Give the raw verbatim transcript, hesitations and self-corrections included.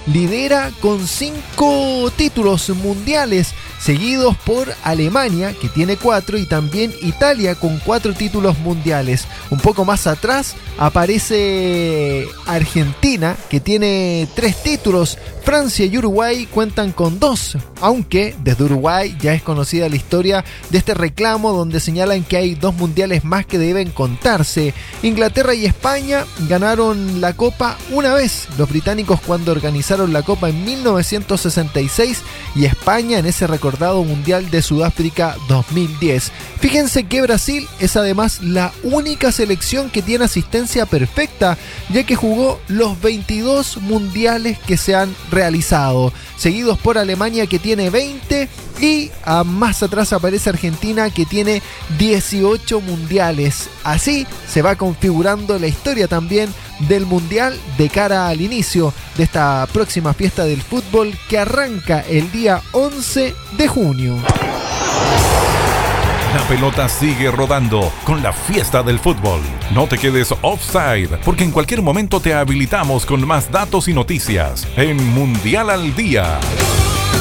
lidera con cinco títulos mundiales, seguidos por Alemania, que tiene cuatro, y también Italia con cuatro títulos mundiales. Un poco más atrás aparece Argentina, que tiene tres títulos. Francia y Uruguay cuentan con dos, aunque desde Uruguay ya es conocida la historia de este reclamo, donde señalan que hay dos mundiales más que deben contarse. Inglaterra y España ganaron la Copa una vez, los británicos cuando organizaron la Copa en mil novecientos sesenta y seis, y España en ese recordado Mundial de Sudáfrica dos mil diez. Fíjense que Brasil es además la única selección que tiene asistencia perfecta, ya que jugó los veintidós mundiales que se han realizado, seguidos por Alemania, que tiene veinte, y a más atrás aparece Argentina, que tiene dieciocho mundiales. Así se va configurando la historia también del mundial de cara al inicio de esta próxima fiesta del fútbol, que arranca el día once de junio. La pelota sigue rodando con la fiesta del fútbol. No te quedes offside, porque en cualquier momento te habilitamos con más datos y noticias en Mundial al Día.